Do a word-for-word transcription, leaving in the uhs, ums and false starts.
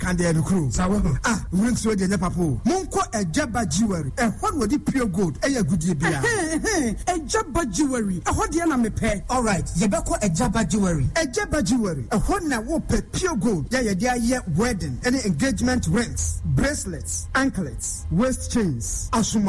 Can they recruit? Ah, we went to the Nepapo. Monko a Jabba jewelry. A what would it pure gold? A good year. A Jabba jewelry. A what yana me pay. All right, Yabako a Jabba jewelry. A Jabba jewelry. A what na wo pay pure gold. Yeah, yeah, yeah, wedding, any engagement rings, bracelets, anklets, waist chains, asuma.